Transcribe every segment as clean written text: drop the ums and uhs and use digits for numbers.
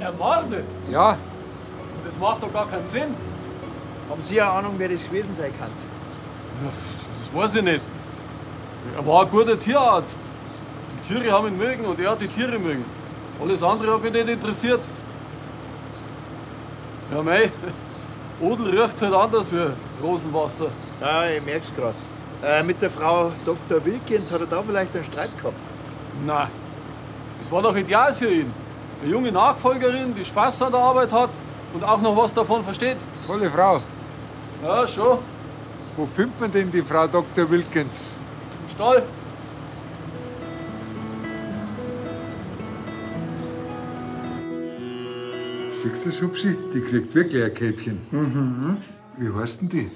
Ermordet? Ja. Das macht doch gar keinen Sinn. Haben Sie eine Ahnung, wer das gewesen sein kann? Das weiß ich nicht. Er war ein guter Tierarzt. Die Tiere haben ihn mögen und er hat die Tiere mögen. Alles andere hat mich nicht interessiert. Ja, mei, Odel riecht halt anders wie Rosenwasser. Ja, ich merk's grad. Mit der Frau Dr. Wilkins hat er da vielleicht einen Streit gehabt? Nein, das war doch ideal für ihn. Eine junge Nachfolgerin, die Spaß an der Arbeit hat und auch noch was davon versteht. Tolle Frau. Ja, schon. Wo findet man denn die Frau Dr. Wilkins? Im Stall. Siehst du das, Hupsi? Die kriegt wirklich ein Kälbchen. Mhm. Wie heißt denn die?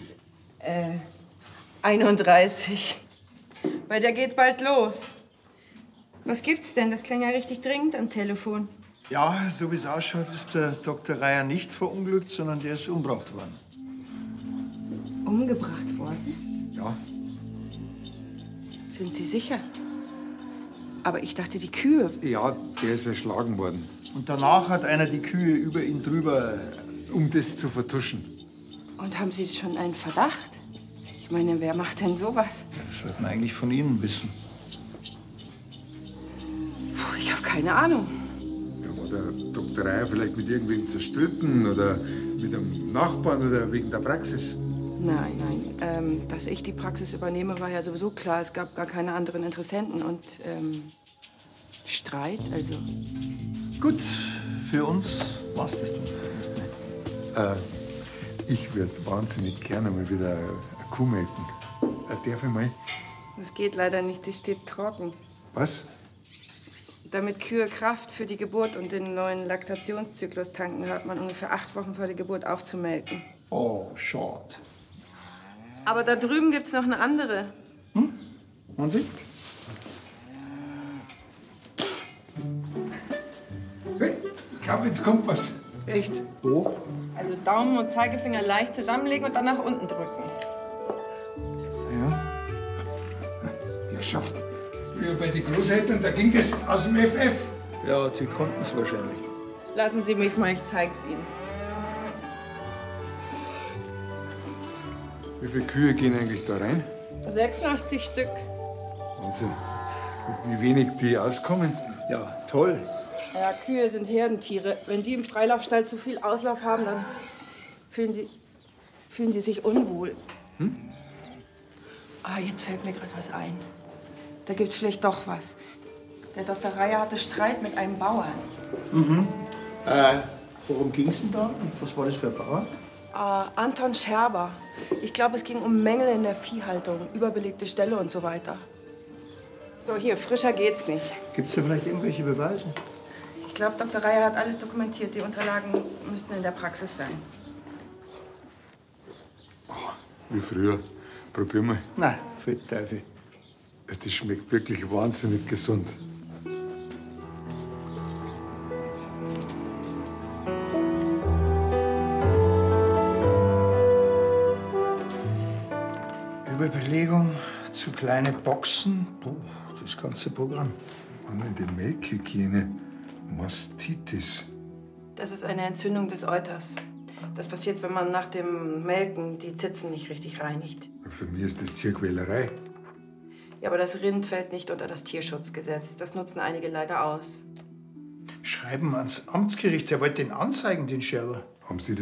31. Bei der geht bald los. Was gibt's denn? Das klang ja richtig dringend am Telefon. Ja, so wie es ausschaut, ist der Dr. Reier nicht verunglückt, sondern der ist umgebracht worden. Umgebracht worden? Ja. Sind Sie sicher? Aber ich dachte, die Kühe. Ja, der ist erschlagen worden. Und danach hat einer die Kühe über ihn drüber... Um das zu vertuschen. Und haben Sie schon einen Verdacht? Ich meine, wer macht denn sowas? Ja, das wird man eigentlich von Ihnen wissen. Puh, ich habe keine Ahnung. Ja, war der Dr. Reier vielleicht mit irgendwem zerstritten oder mit einem Nachbarn oder wegen der Praxis? Nein, nein. Dass ich die Praxis übernehme, war ja sowieso klar. Es gab gar keine anderen Interessenten. Und Streit, also. Gut, für uns war's das dann. Ich würde wahnsinnig gerne mal wieder eine Kuh melken. Darf ich mal? Das geht leider nicht, die steht trocken. Was? Damit Kühe Kraft für die Geburt und den neuen Laktationszyklus tanken, hört man ungefähr 8 Wochen vor der Geburt aufzumelken. Oh, schade. Aber da drüben gibt's noch eine andere. Und Sie? Hey, ich glaube, jetzt kommt was. Echt? Wo? Also Daumen und Zeigefinger leicht zusammenlegen und dann nach unten drücken. Ja. Ja, schafft. Wie bei den Großeltern, da ging das aus dem FF. Ja, die konnten es wahrscheinlich. Lassen Sie mich mal, ich zeig's Ihnen. Wie viele Kühe gehen eigentlich da rein? 86 Stück. Wahnsinn. Und wie wenig die auskommen? Ja, toll. Ja, Kühe sind Herdentiere. Wenn die im Freilaufstall zu viel Auslauf haben, dann fühlen sie sich unwohl. Ah, jetzt fällt mir gerade was ein. Da gibt's vielleicht doch was. Der Dr. Reier hatte Streit mit einem Bauern. Worum ging's denn da? Und was war das für ein Bauer? Anton Scherber. Ich glaube, es ging um Mängel in der Viehhaltung, überbelegte Ställe und so weiter. So, hier, frischer geht's nicht. Gibt's da vielleicht irgendwelche Beweise? Ich glaube, Dr. Reier hat alles dokumentiert. Die Unterlagen müssten in der Praxis sein. Wie früher. Probier mal. Nein, für den Teufel. Das schmeckt wirklich wahnsinnig gesund. Überbelegung zu kleine Boxen. Puh, das ganze Programm. Mangelnde Melkhygiene. Mastitis. Das ist eine Entzündung des Euters. Das passiert, wenn man nach dem Melken die Zitzen nicht richtig reinigt. Für mich ist das Tierquälerei. Ja, aber das Rind fällt nicht unter das Tierschutzgesetz. Das nutzen einige leider aus. Schreiben ans Amtsgericht, der wollte den anzeigen, den Scherber. Haben Sie